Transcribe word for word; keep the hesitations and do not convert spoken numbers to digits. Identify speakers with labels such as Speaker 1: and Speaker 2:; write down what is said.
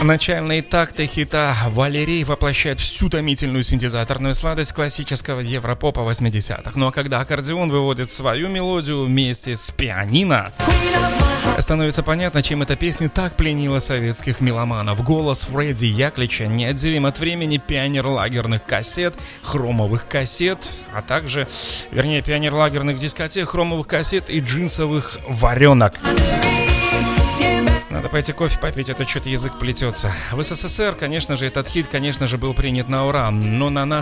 Speaker 1: Начальные такты хита «Валерий» воплощает всю томительную синтезаторную сладость классического европопа восьмидесятых. Ну а когда аккордеон выводит свою мелодию вместе с пианино, становится понятно, чем эта песня так пленила советских меломанов. Голос Фредди Яклича неотделим от времени пионер лагерных кассет, хромовых кассет, а также, вернее, пионер лагерных дискотек, хромовых кассет и джинсовых варенок. Надо пойти кофе попить, а то что-то язык плетется. В СССР, конечно же, этот хит, конечно же, был принят на ура, но на наш